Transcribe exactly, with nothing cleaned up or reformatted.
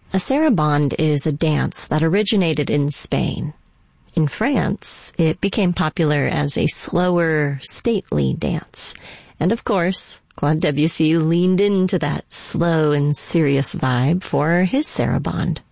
A sarabande is a dance that originated in Spain. In France, it became popular as a slower, stately dance. And of course, Claude Debussy leaned into that slow and serious vibe for his sarabande.